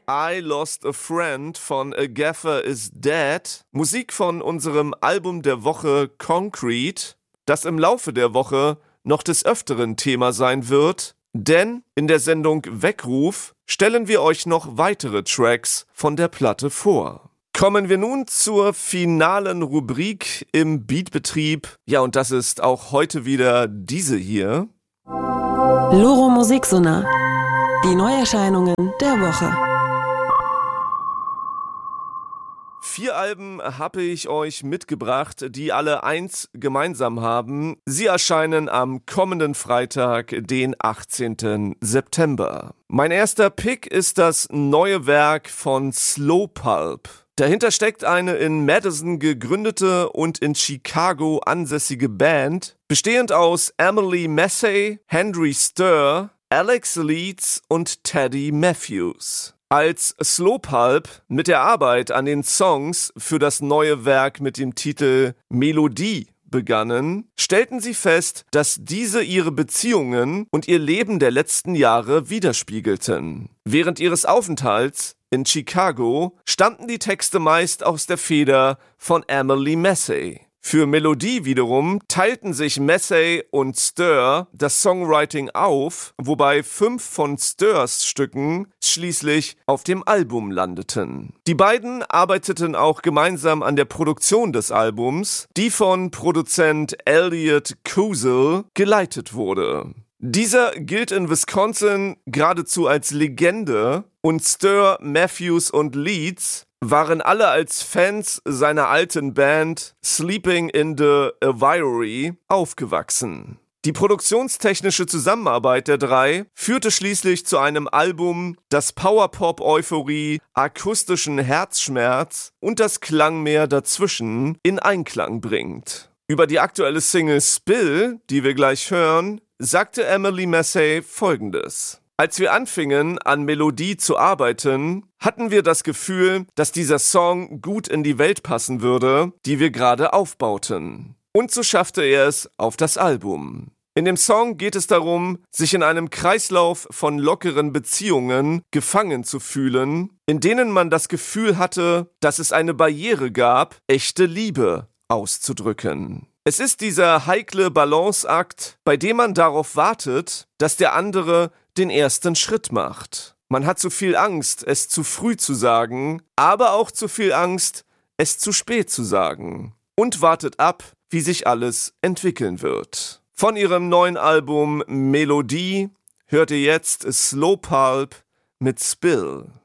I Lost a Friend von A Gaffer Is Dead, Musik von unserem Album der Woche Concrete, das im Laufe der Woche noch des Öfteren Thema sein wird, denn in der Sendung Weckruf stellen wir euch noch weitere Tracks von der Platte vor. Kommen wir nun zur finalen Rubrik im Beatbetrieb. Ja, und das ist auch heute wieder diese hier. Loro Musiksonar. Die Neuerscheinungen der Woche. 4 Alben habe ich euch mitgebracht, die alle eins gemeinsam haben. Sie erscheinen am kommenden Freitag, den 18. September. Mein erster Pick ist das neue Werk von Slow Pulp. Dahinter steckt eine in Madison gegründete und in Chicago ansässige Band, bestehend aus Emily Massey, Henry Starr, Alex Leeds und Teddy Matthews. Als Slow Pulp mit der Arbeit an den Songs für das neue Werk mit dem Titel Melodie begannen, stellten sie fest, dass diese ihre Beziehungen und ihr Leben der letzten Jahre widerspiegelten. Während ihres Aufenthalts in Chicago stammten die Texte meist aus der Feder von Emily Massey. Für Melodie wiederum teilten sich Massey und Starr das Songwriting auf, wobei 5 von Starrs Stücken schließlich auf dem Album landeten. Die beiden arbeiteten auch gemeinsam an der Produktion des Albums, die von Produzent Elliot Kozel geleitet wurde. Dieser gilt in Wisconsin geradezu als Legende und Starr, Matthews und Leeds waren alle als Fans seiner alten Band Sleeping in the Aviary aufgewachsen. Die produktionstechnische Zusammenarbeit der drei führte schließlich zu einem Album, das Powerpop-Euphorie, akustischen Herzschmerz und das Klangmeer dazwischen in Einklang bringt. Über die aktuelle Single Spill, die wir gleich hören, sagte Emily Massey Folgendes: Als wir anfingen, an Melodie zu arbeiten, hatten wir das Gefühl, dass dieser Song gut in die Welt passen würde, die wir gerade aufbauten. Und so schaffte er es auf das Album. In dem Song geht es darum, sich in einem Kreislauf von lockeren Beziehungen gefangen zu fühlen, in denen man das Gefühl hatte, dass es eine Barriere gab, echte Liebe auszudrücken. Es ist dieser heikle Balanceakt, bei dem man darauf wartet, dass der andere den ersten Schritt macht. Man hat zu viel Angst, es zu früh zu sagen, aber auch zu viel Angst, es zu spät zu sagen. Und wartet ab, wie sich alles entwickeln wird. Von ihrem neuen Album Melodie hört ihr jetzt Slow Pulp mit Spill.